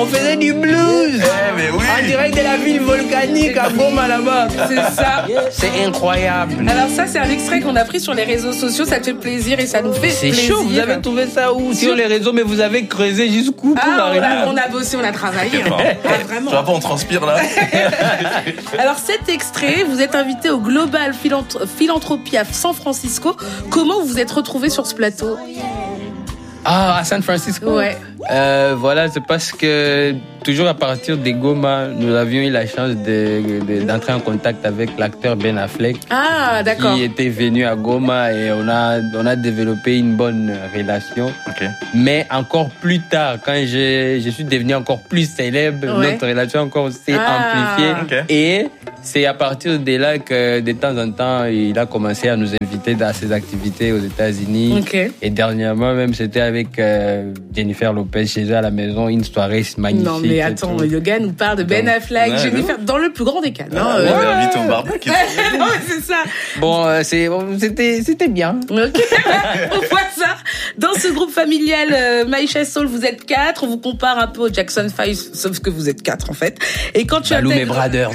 On faisait du blues. Mais oui. En direct de la ville volcanique à Goma là-bas. C'est ça. C'est incroyable. Alors ça, c'est un extrait qu'on a pris sur les réseaux sociaux. Ça te fait plaisir et ça nous fait C'est plaisir. chaud. Vous avez trouvé ça où? Sur les réseaux, mais vous avez creusé jusqu'où pour arriver? On a bossé, on a travaillé. Vraiment. Tu vois pas, on transpire là. Alors cet extrait, vous êtes invité au Global Philanthropie à San Francisco. Comment vous vous êtes retrouvé sur ce plateau? Ah, à San Francisco? Ouais. Voilà, c'est parce que toujours à partir de Goma, nous avions eu la chance d'entrer en contact avec l'acteur Ben Affleck. Ah, d'accord. Qui était venu à Goma et on a développé une bonne relation. Okay. Mais encore plus tard, quand je suis devenu encore plus célèbre, notre relation encore s'est amplifiée. Okay. Et c'est à partir de là que de temps en temps, il a commencé à nous inviter dans ses activités aux États-Unis. Okay. Et dernièrement, même, c'était avec Jennifer Lopez chez eux à la maison, une soirée magnifique. Non, mais attends, le gars nous parle de Ben Affleck, Jennifer, dans le plus grand des cas. Non, on est invité au barbecue. Non, c'est ça. Bon, c'était bien. Ok. On voit ça. Dans ce groupe familial, Maïcha Soul, vous êtes 4. On vous compare un peu au Jackson 5, sauf que vous êtes 4 en fait. Et quand tu Balou mes brothers.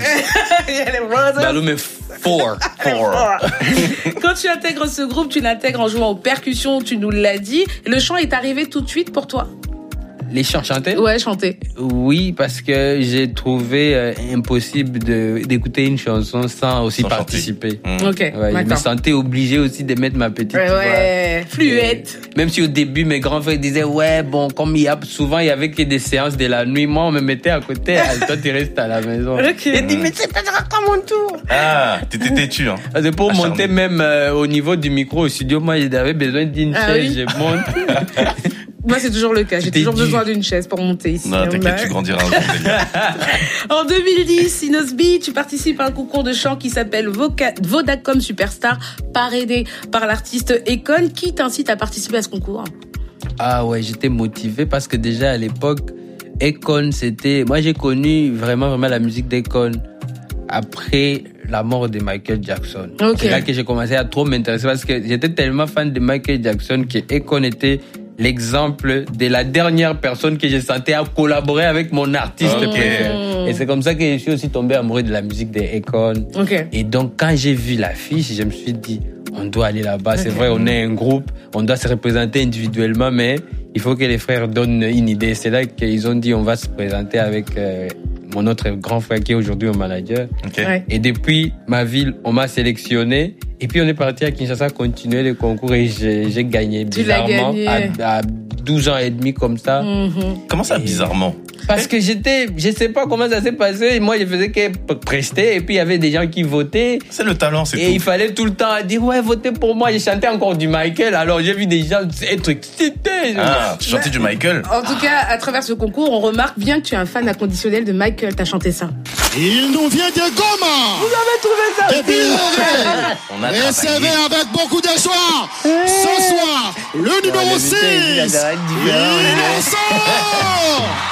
Balou mes 4. Quand tu intègres ce groupe, tu l'intègres en jouant aux percussions, tu nous l'as dit. Le chant est arrivé tout de suite pour toi? Les chants chantés? Ouais, chanter. Oui, parce que j'ai trouvé impossible d'écouter une chanson sans aussi participer. Ok, ouais, je me sentais obligé aussi de mettre ma petite voix. Fluette. Même si au début, mes grands frères disaient, ouais, bon, comme il y avait que des séances de la nuit, moi, on me mettait à côté, toi, tu restes à la maison. Okay. Et dit, mais c'est pas mon tour. Ah, t'étais têtu, hein. C'est pour monter même au niveau du micro au studio, moi, j'avais besoin d'une chaise, je monte. Moi, c'est toujours le cas. J'ai toujours besoin d'une chaise pour monter ici. Non, t'inquiète, tu grandiras un jour. En 2010, Inosby, tu participes à un concours de chant qui s'appelle Vodacom Superstar, parrainé par l'artiste Akon. Qui t'incite à participer à ce concours? Ah ouais, j'étais motivé parce que déjà à l'époque, Akon, c'était... Moi, j'ai connu vraiment la musique d'Akon après la mort de Michael Jackson. Okay. C'est là que j'ai commencé à trop m'intéresser parce que j'étais tellement fan de Michael Jackson que Akon était l'exemple de la dernière personne que je sentais à collaborer avec mon artiste préféré. Et c'est comme ça que je suis aussi tombé amoureux de la musique de Akon. Okay. Et donc, quand j'ai vu l'affiche, je me suis dit, on doit aller là-bas. C'est vrai, on est un groupe, on doit se représenter individuellement, mais il faut que les frères donnent une idée. C'est là qu'ils ont dit, on va se présenter avec mon autre grand frère qui est aujourd'hui mon manager. Okay. Ouais. Et depuis ma ville, on m'a sélectionné. Et puis on est parti à Kinshasa continuer le concours et j'ai gagné bizarrement à 12 ans et demi comme ça. Comment ça, bizarrement? Parce que je sais pas comment ça s'est passé. Moi, je faisais que prester et puis il y avait des gens qui votaient. C'est le talent, c'est tout. Et il fallait tout le temps dire, ouais, votez pour moi. Je chantais encore du Michael. Alors, j'ai vu des gens être excités. Ah, tu chantais du Michael? En tout cas, à travers ce concours, on remarque bien que tu es un fan inconditionnel de Michael. T'as chanté ça. Il nous vient de Goma. Vous avez trouvé ça? Depuis recevez avec beaucoup de joie. Ce soir, le numéro 6. Innocent.